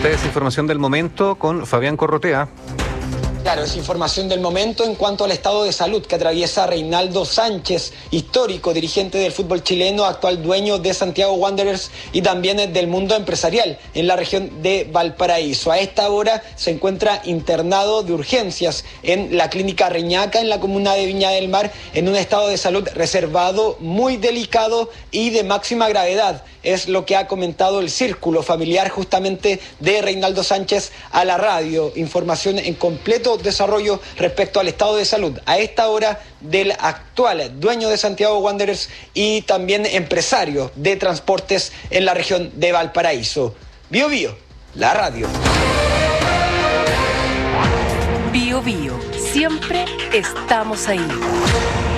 Esta es información del momento con Fabián Corrotea. Claro, es información del momento en cuanto al estado de salud que atraviesa Reinaldo Sánchez, histórico dirigente del fútbol chileno, actual dueño de Santiago Wanderers y también del mundo empresarial en la región de Valparaíso. A esta hora se encuentra internado de urgencias en la clínica Reñaca, en la comuna de Viña del Mar, en un estado de salud reservado, muy delicado y de máxima gravedad. Es lo que ha comentado el círculo familiar justamente de Reinaldo Sánchez a la radio. Información en completo desarrollo respecto al estado de salud a esta hora del actual dueño de Santiago Wanderers y también empresario de transportes en la región de Valparaíso. Bio Bio, la radio. Bio Bio, siempre estamos ahí.